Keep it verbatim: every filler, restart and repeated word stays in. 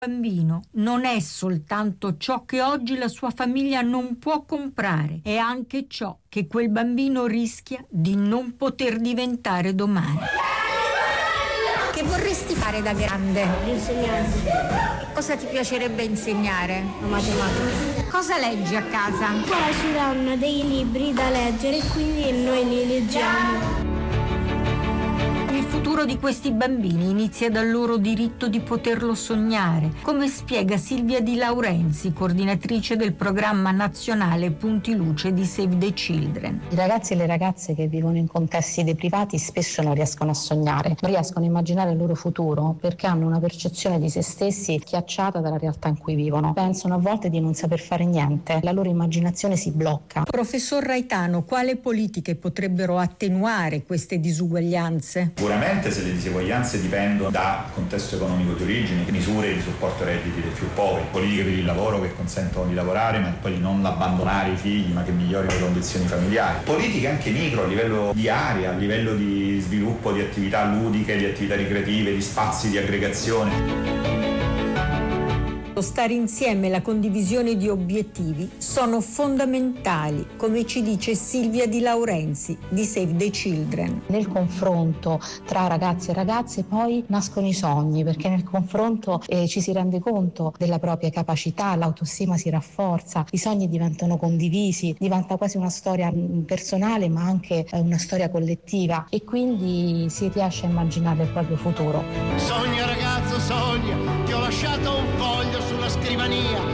Bambino non è soltanto ciò che oggi la sua famiglia non può comprare, è anche ciò che quel bambino rischia di non poter diventare domani. Che vorresti fare da grande? L'insegnante. Cosa ti piacerebbe insegnare? La matematica. Cosa leggi a casa? Qua ci danno dei libri da leggere e quindi noi li leggiamo. Il futuro di questi bambini inizia dal loro diritto di poterlo sognare, come spiega Silvia Di Laurenzi, coordinatrice del programma nazionale Punti Luce di Save the Children. I ragazzi e le ragazze che vivono in contesti deprivati spesso non riescono a sognare, non riescono a immaginare il loro futuro perché hanno una percezione di se stessi schiacciata dalla realtà in cui vivono. Pensano a volte di non saper fare niente, la loro immaginazione si blocca. Professor Raitano, quali politiche potrebbero attenuare queste disuguaglianze? Sicuramente se le diseguaglianze dipendono dal contesto economico di origine, misure di supporto ai redditi dei più poveri, politiche per il lavoro che consentono di lavorare ma poi di non abbandonare i figli ma che migliorino le condizioni familiari, politiche anche micro a livello di area, a livello di sviluppo di attività ludiche, di attività ricreative, di spazi di aggregazione. Lo stare insieme e la condivisione di obiettivi sono fondamentali, come ci dice Silvia Di Laurenzi di Save the Children. Nel confronto tra ragazzi e ragazze poi nascono i sogni, perché nel confronto eh, ci si rende conto della propria capacità, l'autostima si rafforza, i sogni diventano condivisi, diventa quasi una storia personale ma anche eh, una storia collettiva e quindi si riesce a immaginare il proprio futuro. Sogna ragazzo, sogna, ti ho lasciato un